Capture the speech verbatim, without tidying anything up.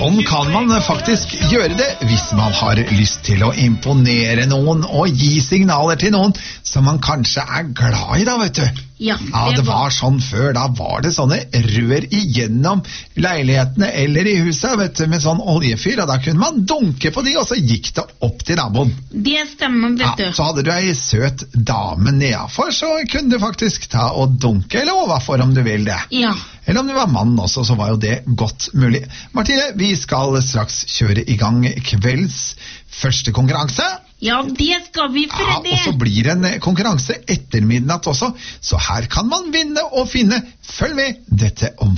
sånn kan man faktisk gjøre det hvis man har lyst til å imponere noen og gi signaler til noen som man kanskje er glad i da, vet du. Ja, ja, det var sånn før, da var det sånne rør igjennom leilighetene eller i huset, vet du, med sånn oljefyr, og da kunne man dunke på de, og så gikk det opp til naboen. Det stemmer, vet du. Ja, så hadde du ei søt dame nedafor, så kunne du faktisk ta og dunke, eller overfor om du vil det. Ja. Eller om du var mann også, så var jo det godt mulig. Martine, vi skal straks kjøre i gang kvelds første konkurranse. Ja, det skal vi, Freddy. Ja, og så blir det en konkurranse etter midnatt også, så her kan man vinne og finne. Følg med, dette om